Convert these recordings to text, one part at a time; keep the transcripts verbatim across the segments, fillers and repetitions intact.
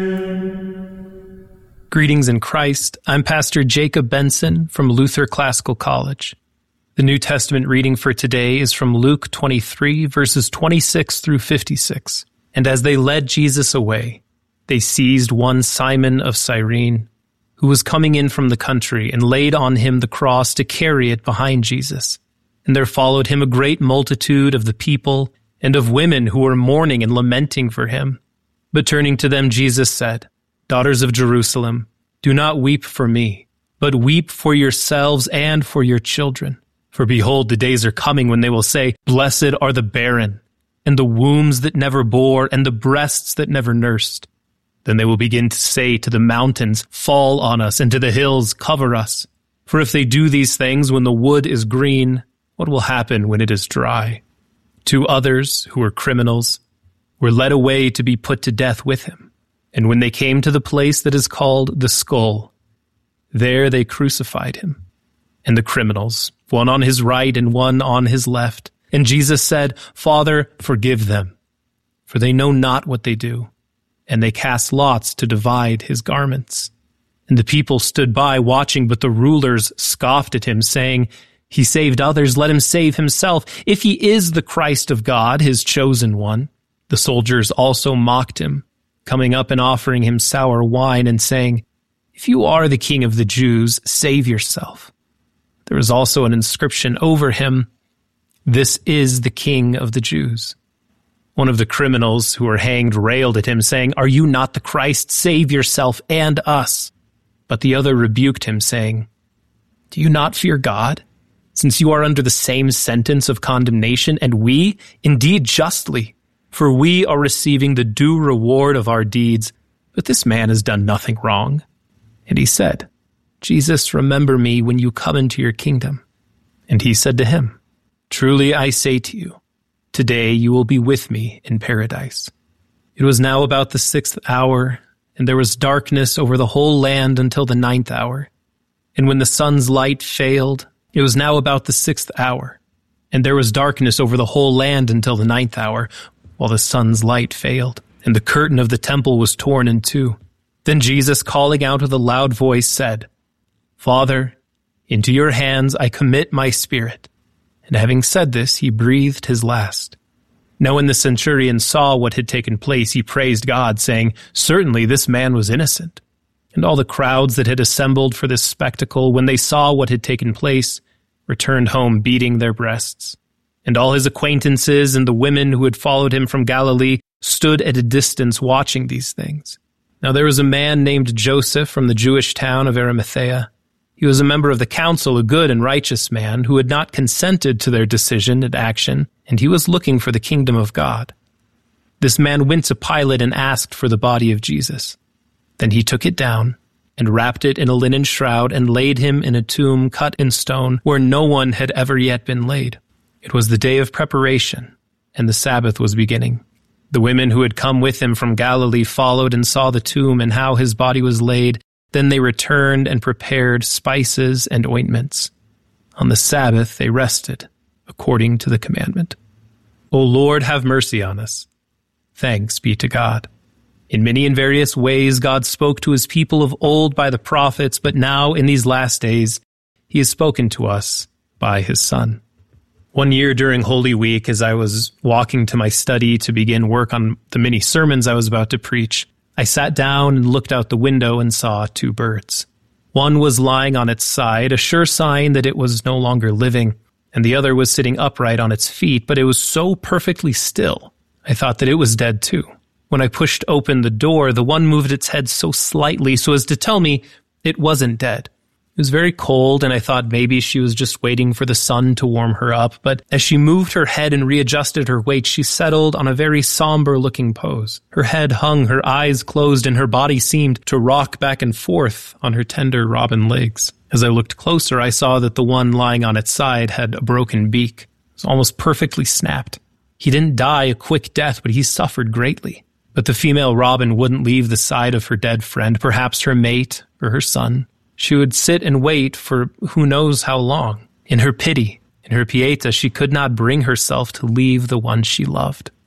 Greetings in Christ. I'm Pastor Jacob Benson from Luther Classical College. The New Testament reading for today is from Luke twenty-three, verses twenty-six through fifty-six. And as they led Jesus away, they seized one Simon of Cyrene, who was coming in from the country, and laid on him the cross to carry it behind Jesus. And there followed him a great multitude of the people and of women who were mourning and lamenting for him. But turning to them, Jesus said, "Daughters of Jerusalem, do not weep for me, but weep for yourselves and for your children. For behold, the days are coming when they will say, 'Blessed are the barren, and the wombs that never bore, and the breasts that never nursed.' Then they will begin to say to the mountains, 'Fall on us,' and to the hills, 'Cover us.' For if they do these things when the wood is green, what will happen when it is dry?" Two others, who were criminals, were led away to be put to death with him. And when they came to the place that is called the Skull, there they crucified him, and the criminals, one on his right and one on his left. And Jesus said, "Father, forgive them, for they know not what they do." And they cast lots to divide his garments. And the people stood by watching, but the rulers scoffed at him, saying, "He saved others, let him save himself, if he is the Christ of God, his chosen one." The soldiers also mocked him, coming up and offering him sour wine and saying, "If you are the King of the Jews, save yourself." There was also an inscription over him, "This is the King of the Jews." One of the criminals who were hanged railed at him, saying, "Are you not the Christ? Save yourself and us." But the other rebuked him, saying, "Do you not fear God, since you are under the same sentence of condemnation, and we, indeed justly? For we are receiving the due reward of our deeds, but this man has done nothing wrong." And he said, "Jesus, remember me when you come into your kingdom." And he said to him, "Truly I say to you, today you will be with me in paradise." It was now about the sixth hour, and there was darkness over the whole land until the ninth hour. And when the sun's light failed, it was now about the sixth hour, and there was darkness over the whole land until the ninth hour, while the sun's light failed, and the curtain of the temple was torn in two. Then Jesus, calling out with a loud voice, said, "Father, into your hands I commit my spirit." And having said this, he breathed his last. Now when the centurion saw what had taken place, he praised God, saying, "Certainly this man was innocent." And all the crowds that had assembled for this spectacle, when they saw what had taken place, returned home beating their breasts. And all his acquaintances and the women who had followed him from Galilee stood at a distance watching these things. Now there was a man named Joseph from the Jewish town of Arimathea. He was a member of the council, a good and righteous man, who had not consented to their decision and action, and he was looking for the kingdom of God. This man went to Pilate and asked for the body of Jesus. Then he took it down and wrapped it in a linen shroud and laid him in a tomb cut in stone where no one had ever yet been laid. It was the day of preparation, and the Sabbath was beginning. The women who had come with him from Galilee followed and saw the tomb and how his body was laid. Then they returned and prepared spices and ointments. On the Sabbath they rested, according to the commandment. O Lord, have mercy on us. Thanks be to God. In many and various ways God spoke to his people of old by the prophets, but now in these last days he has spoken to us by his Son. One year during Holy Week, as I was walking to my study to begin work on the many sermons I was about to preach, I sat down and looked out the window and saw two birds. One was lying on its side, a sure sign that it was no longer living, and the other was sitting upright on its feet, but it was so perfectly still, I thought that it was dead too. When I pushed open the door, the one moved its head so slightly so as to tell me it wasn't dead. It was very cold, and I thought maybe she was just waiting for the sun to warm her up, but as she moved her head and readjusted her weight, she settled on a very somber-looking pose. Her head hung, her eyes closed, and her body seemed to rock back and forth on her tender robin legs. As I looked closer, I saw that the one lying on its side had a broken beak. It was almost perfectly snapped. He didn't die a quick death, but he suffered greatly. But the female robin wouldn't leave the side of her dead friend, perhaps her mate or her son. She would sit and wait for who knows how long. In her pity, in her pietà, she could not bring herself to leave the one she loved.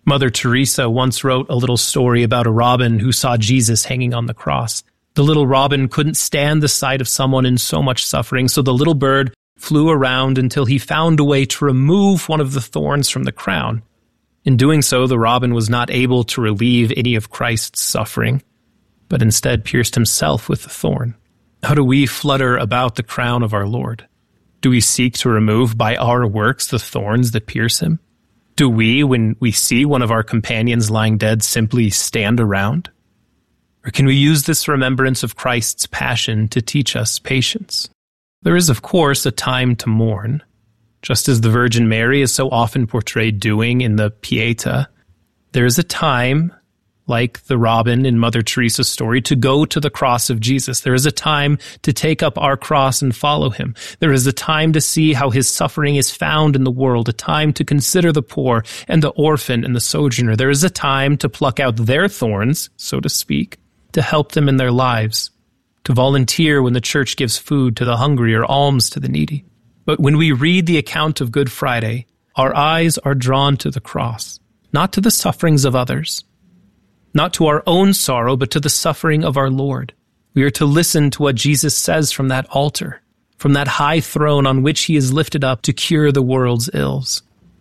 Mother Teresa once wrote a little story about a robin who saw Jesus hanging on the cross. The little robin couldn't stand the sight of someone in so much suffering, so the little bird flew around until he found a way to remove one of the thorns from the crown. In doing so, the robin was not able to relieve any of Christ's suffering, but instead pierced himself with the thorn. How do we flutter about the crown of our Lord? Do we seek to remove by our works the thorns that pierce him? Do we, when we see one of our companions lying dead, simply stand around? Or can we use this remembrance of Christ's passion to teach us patience? There is, of course, a time to mourn, just as the Virgin Mary is so often portrayed doing in the Pietà. There is a time, like the robin in Mother Teresa's story, to go to the cross of Jesus. There is a time to take up our cross and follow him. There is a time to see how his suffering is found in the world, a time to consider the poor and the orphan and the sojourner. There is a time to pluck out their thorns, so to speak, to help them in their lives, to volunteer when the church gives food to the hungry or alms to the needy. But when we read the account of Good Friday, our eyes are drawn to the cross, not to the sufferings of others, not to our own sorrow, but to the suffering of our Lord. We are to listen to what Jesus says from that altar, from that high throne on which he is lifted up to cure the world's ills.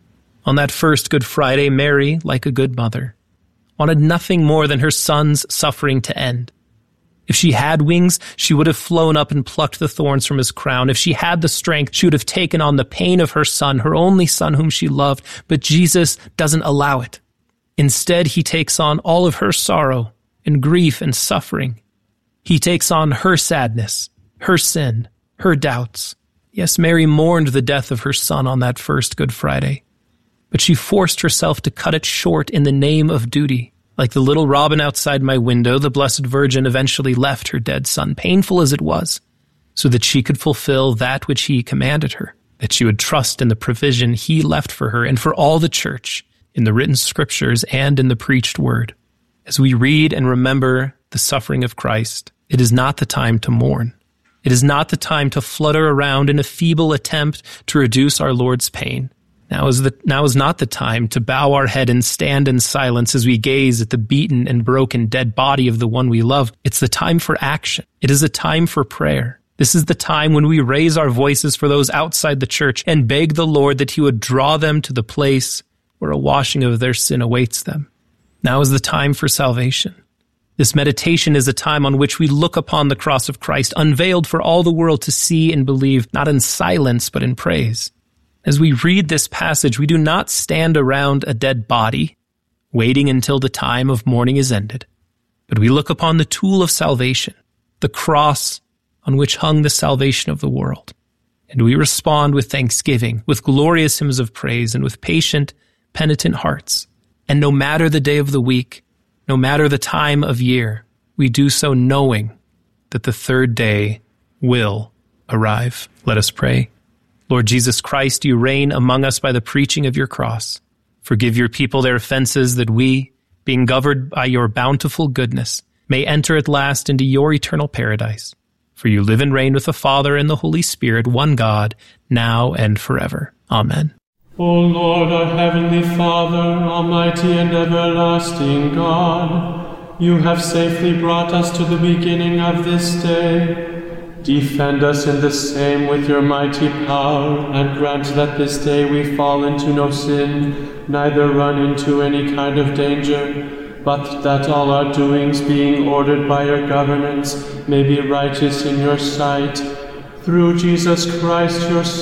On that first Good Friday, Mary, like a good mother, wanted nothing more than her son's suffering to end. If she had wings, she would have flown up and plucked the thorns from his crown. If she had the strength, she would have taken on the pain of her son, her only son whom she loved. But Jesus doesn't allow it. Instead, he takes on all of her sorrow and grief and suffering. He takes on her sadness, her sin, her doubts. Yes, Mary mourned the death of her son on that first Good Friday, but she forced herself to cut it short in the name of duty. Like the little robin outside my window, the Blessed Virgin eventually left her dead son, painful as it was, so that she could fulfill that which he commanded her, that she would trust in the provision he left for her and for all the church, in the written scriptures and in the preached word. As we read and remember the suffering of Christ, it is not the time to mourn. It is not the time to flutter around in a feeble attempt to reduce our Lord's pain. Now is, the, now is not the time to bow our head and stand in silence as we gaze at the beaten and broken dead body of the one we love. It's the time for action. It is a time for prayer. This is the time when we raise our voices for those outside the church and beg the Lord that he would draw them to the place where a washing of their sin awaits them. Now is the time for salvation. This meditation is a time on which we look upon the cross of Christ, unveiled for all the world to see and believe, not in silence, but in praise. As we read this passage, we do not stand around a dead body, waiting until the time of mourning is ended, but we look upon the tool of salvation, the cross on which hung the salvation of the world. And we respond with thanksgiving, with glorious hymns of praise, and with patient, penitent hearts. And no matter the day of the week, no matter the time of year, we do so knowing that the third day will arrive. Let us pray. Lord Jesus Christ, you reign among us by the preaching of your cross. Forgive your people their offenses, that we, being governed by your bountiful goodness, may enter at last into your eternal paradise. For you live and reign with the Father and the Holy Spirit, one God, now and forever. Amen. O Lord, our heavenly Father, almighty and everlasting God, you have safely brought us to the beginning of this day. Defend us in the same with your mighty power, and grant that this day we fall into no sin, neither run into any kind of danger, but that all our doings, being ordered by your governance, may be righteous in your sight. Through Jesus Christ, your Son,